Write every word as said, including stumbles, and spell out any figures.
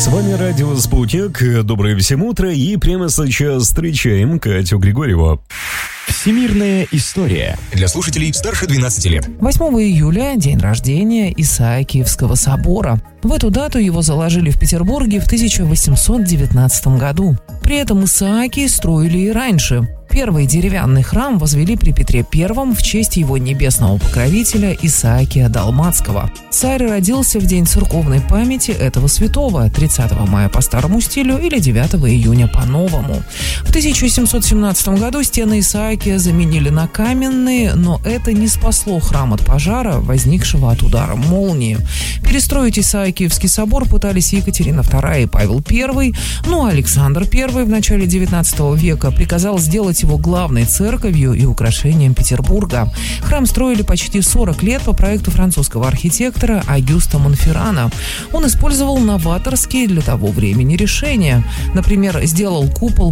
С вами Радио Спутник. Доброе всем утро. И прямо сейчас встречаем Катю Григорьеву. Всемирная история для слушателей старше двенадцати лет. восьмого июля – день рождения Исаакиевского собора. В эту дату его заложили в Петербурге в тысяча восемьсот девятнадцатом году. При этом Исаакии строили и раньше. Первый деревянный храм возвели при Петре Первом в честь его небесного покровителя Исаакия Далмацкого. Царь родился в день церковной памяти этого святого, тридцатого мая по старому стилю или девятого июня по новому. В тысяча семьсот семнадцатом году стены Исаакия заменили на каменные, но это не спасло храм от пожара, возникшего от удара молнии. Перестроить Исаакиевский собор пытались Екатерина Вторая и Павел Первый, ну а Александр Первый в начале девятнадцатого века приказал сделать его главной церковью и украшением Петербурга. Храм строили почти сорок лет по проекту французского архитектора Агюста Монферрана. Он использовал новаторские для того времени решения. Например, сделал купол